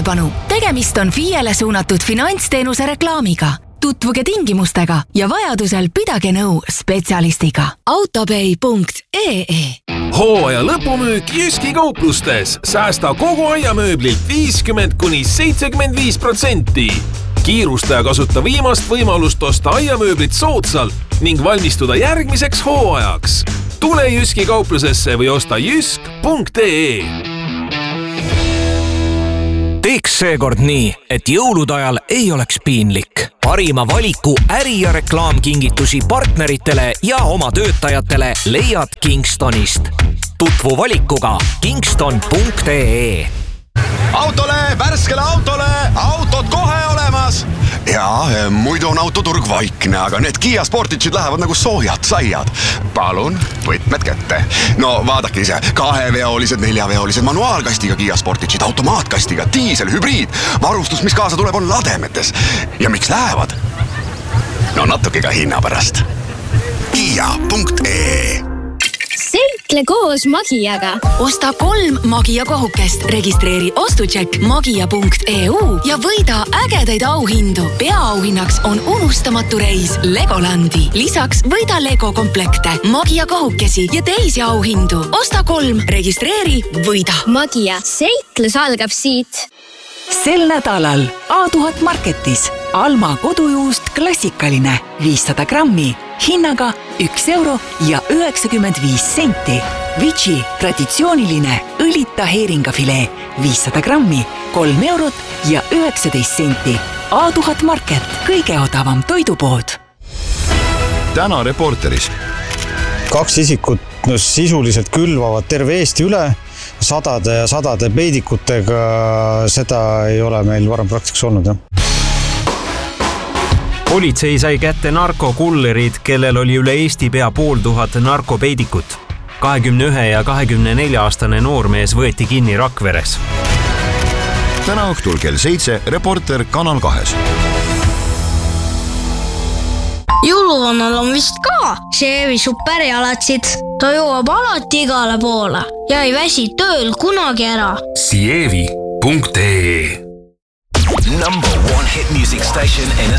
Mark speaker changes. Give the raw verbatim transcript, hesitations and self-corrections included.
Speaker 1: tähelepanu! Tegemist on F I E-le suunatud finantsteenuse reklaamiga. Tutvuge tingimustega ja vajadusel pidage nõu spetsialistiga. autopay punkt ee
Speaker 2: Hooaja lõpumüük Jyski kauplustes. Säästa kogu aiamööblilt viiskümmend kuni seitsekümmend viis protsenti. Kiirusta ja kasuta viimast võimalust osta aiamööblit soodsalt ning valmistuda järgmiseks hooajaks. Tule Jyski kauplusesse või osta jysk punkt ee.
Speaker 3: Teeks seekord nii, et jõulude ajal ei oleks piinlik. Parima valiku äri- ja reklaamkingitusi partneritele ja oma töötajatele leiad Kingstonist. Tutvu valikuga kingston punkt ee.
Speaker 4: Autole, värskele autole, autod kohe olemas. Ja, muidu on autoturg vaikne, aga need Kia Sportage'id lähevad nagu soojad saiad. Palun, võtmed kätte. No vaadake ise, kaheveolised, neljaveolised, manuaalkastiga Kia Sportage'id, automaatkastiga, diisel, hübriid. Varustus, mis kaasa tuleb, on lademetes. Ja miks lähevad? No natuke ka hinna pärast. Kia punkt ee.
Speaker 5: Seikle koos Magiaga.
Speaker 1: Osta kolm Magia kohukest, registreeri ostutšekk magia punkt ee u ja võida ägedaid auhindu. Peaauhinnaks on unustamatu reis Legolandi. Lisaks võida Lego komplekte, Magia kohukesi ja teisi auhindu. Osta kolm, registreeri, võida.
Speaker 5: Magia. Seiklus algab siit.
Speaker 6: Sel nädalal A tuhat Marketis Alma kodujuust klassikaline viissada grammi hinnaga üks euro ja üheksakümmend viis senti. Vici traditsiooniline õlita heeringafilee viissada grammi kolm eurot ja üheksateist senti. A tuhat Market, kõige odavam toidupood.
Speaker 4: Täna Reporteris.
Speaker 7: Kaks isikut no, sisuliselt külvavad terve Eesti üle. Sadade ja sadade peidikutega seda ei ole meil varem praktikas olnud. Jah.
Speaker 8: Politsei sai kätte narkokullerid, kellel oli üle Eesti pea pool tuhat narkopeidikut. kahekümne ühe ja kahekümne nelja aastane noormees võeti kinni Rakveres.
Speaker 4: Täna õhtul kell seitse Reporter Kanal kahes.
Speaker 9: Jõuluvannal on vist ka Chevy superjalatsid. Ta jõuab alati igale poole ja ei väsi tööl kunagi ära.
Speaker 2: Chevy punkt ee.
Speaker 10: Number one hit music station in